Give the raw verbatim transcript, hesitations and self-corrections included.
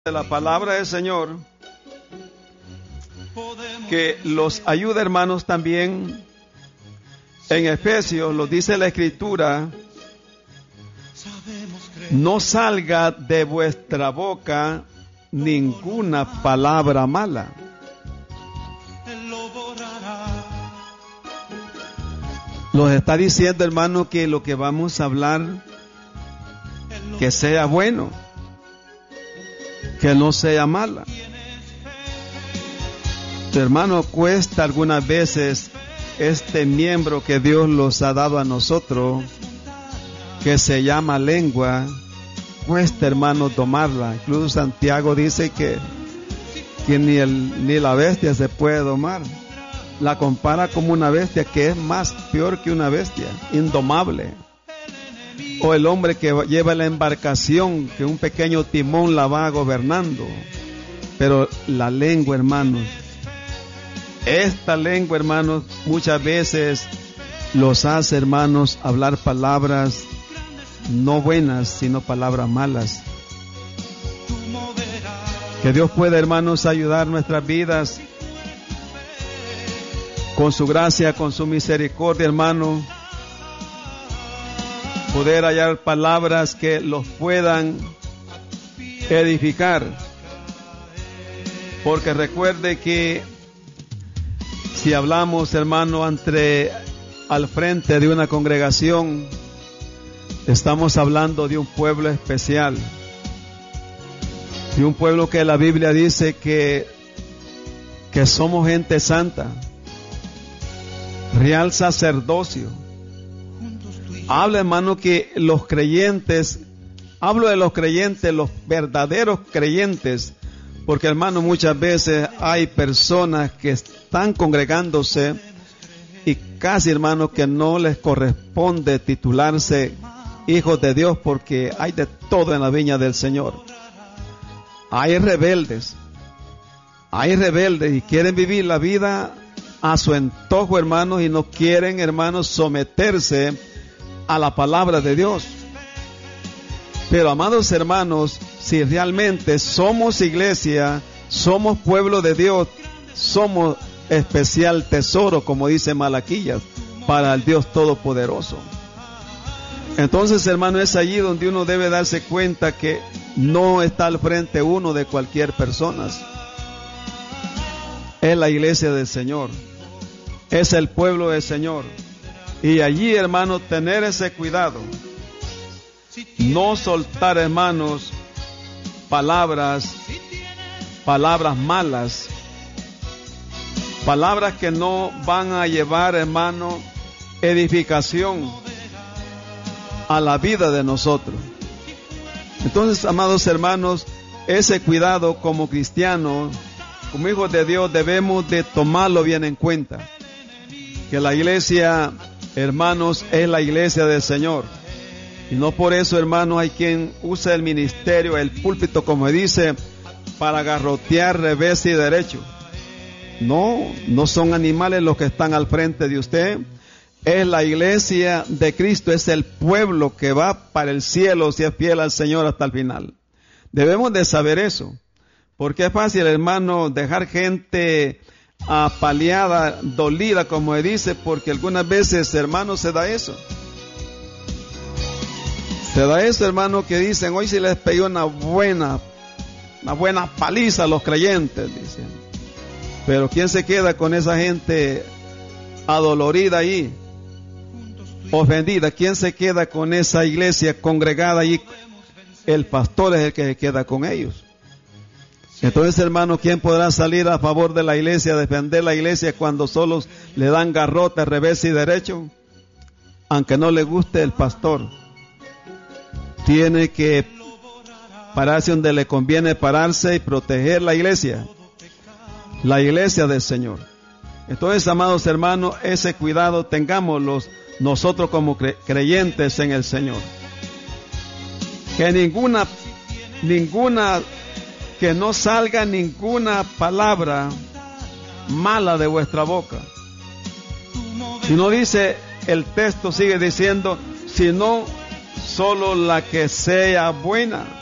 de la palabra del Señor que los ayuda, hermanos, también en Efesios lo dice la Escritura: no salga de vuestra boca ninguna palabra mala. Nos está diciendo, hermano, que lo que vamos a hablar que sea bueno, que no sea mala. Hermano, cuesta algunas veces este miembro que Dios los ha dado a nosotros, que se llama lengua, cuesta, hermano, tomarla. Incluso Santiago dice que, que ni, el, ni la bestia se puede domar. La compara como una bestia, que es más peor que una bestia, indomable. O el hombre que lleva la embarcación, que un pequeño timón la va gobernando. Pero la lengua, hermanos, esta lengua, hermanos, muchas veces los hace, hermanos, hablar palabras no buenas, sino palabras malas. Que Dios pueda, hermanos, ayudar nuestras vidas con su gracia, con su misericordia, hermano, poder hallar palabras que los puedan edificar. Porque recuerde que si hablamos, hermano, entre al frente de una congregación, estamos hablando de un pueblo especial, de un pueblo que la Biblia dice que, que somos gente santa, real sacerdocio. Habla, hermano, que los creyentes, hablo de los creyentes, los verdaderos creyentes, porque, hermano, muchas veces hay personas que están congregándose y casi, hermano, que no les corresponde titularse hijos de Dios, porque hay de todo en la viña del Señor. Hay rebeldes, hay rebeldes y quieren vivir la vida a su antojo, hermanos, y no quieren, hermanos, someterse a la palabra de Dios. Pero, amados hermanos, si realmente somos iglesia, somos pueblo de Dios, somos especial tesoro, como dice Malaquías, para el Dios Todopoderoso. Entonces, hermano, es allí donde uno debe darse cuenta que no está al frente uno de cualquier persona. Es la iglesia del Señor, es el pueblo del Señor. Y allí, hermano, tener ese cuidado, no soltar, hermanos, palabras, palabras malas, palabras que no van a llevar, hermano, edificación a la vida de nosotros. Entonces, amados hermanos, ese cuidado como cristianos, como hijos de Dios, debemos de tomarlo bien en cuenta. Que la iglesia, hermanos, es la iglesia del Señor. Y no por eso, hermanos, hay quien usa el ministerio, el púlpito, como dice, para garrotear revés y derecho. No, no son animales los que están al frente de usted. Es la iglesia de Cristo, es el pueblo que va para el cielo si es fiel al Señor hasta el final. Debemos de saber eso. Porque es fácil, hermano, dejar gente apaleada, dolida, como dice, porque algunas veces, hermano, se da eso. Se da eso, hermano, que dicen, hoy sí les pegué una buena, una buena paliza a los creyentes, dicen. Pero ¿quién se queda con esa gente adolorida ahí, ofendida? ¿Quién se queda con esa iglesia congregada allí? El pastor es el que se queda con ellos. Entonces, hermano, ¿quién podrá salir a favor de la iglesia, defender la iglesia cuando solos le dan garrote, revés y derecho? Aunque no le guste el pastor, tiene que pararse donde le conviene pararse y proteger la iglesia, la iglesia del Señor. Entonces, amados hermanos, ese cuidado tengámoslo nosotros como cre- creyentes en el Señor. Que ninguna, ninguna, que no salga ninguna palabra mala de vuestra boca. Si no dice, el texto sigue diciendo, sino solo la que sea buena.